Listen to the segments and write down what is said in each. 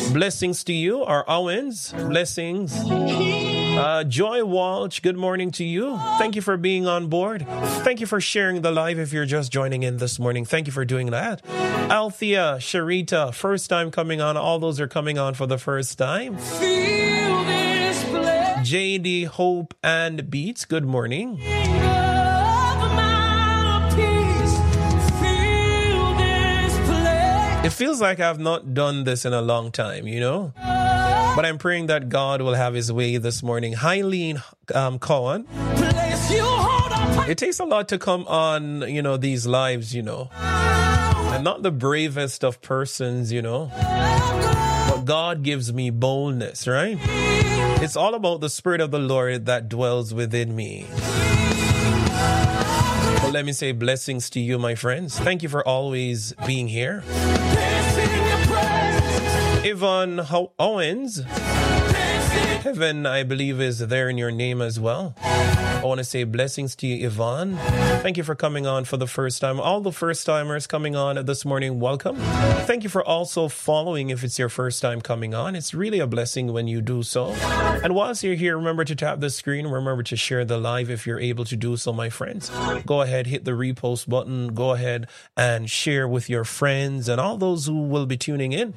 Blessings to you, our Owens. Blessings. Joy Walsh, good morning to you. Thank you for being on board. Thank you for sharing the live if you're just joining in this morning. Thank you for doing that. Althea, Sharita, first time coming on. All those are coming on for the first time. JD, Hope, and Beats, good morning. It feels like I've not done this in a long time, you know? But I'm praying that God will have his way this morning. Hyleen Cohen. It takes a lot to come on, you know, these lives, you know. I'm not the bravest of persons, you know. But God gives me boldness, right? It's all about the Spirit of the Lord that dwells within me. Well, let me say blessings to you, my friends. Thank you for always being here. Yvonne Owens, Heaven, I believe, is there in your name as well. I want to say blessings to you, Yvonne. Thank you for coming on for the first time. All the first timers coming on this morning, welcome. Thank you for also following if it's your first time coming on. It's really a blessing when you do so. And whilst you're here, remember to tap the screen. Remember to share the live if you're able to do so, my friends. Go ahead, hit the repost button. Go ahead and share with your friends and all those who will be tuning in.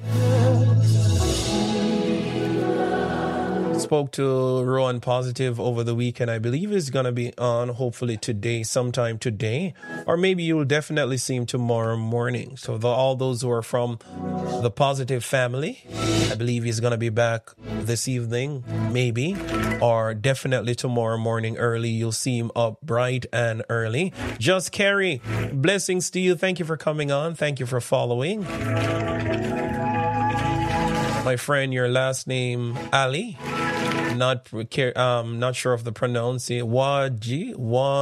Spoke to Rowan Positive over the weekend. I believe he's going to be on hopefully today, sometime today, or maybe you'll definitely see him tomorrow morning. So all those who are from the Positive family, I believe he's going to be back this evening, maybe, or definitely tomorrow morning early. You'll see him up bright and early. Just Carrie, blessings to you. Thank you for coming on. Thank you for following. My friend, your last name, Ali. Not sure of the pronunciation. Wadi.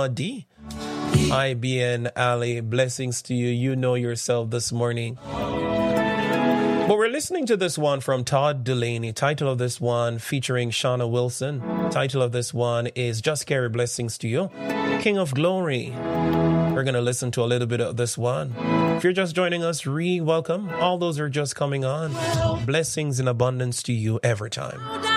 IBN Ali. Blessings to you. You know yourself this morning. But we're listening to this one from Todd Delaney. Title of this one featuring Shauna Wilson. Title of this one is Just Carry Blessings to You. King of Glory. We're going to listen to a little bit of this one. If you're just joining us, welcome. All those are just coming on. Blessings in abundance to you every time.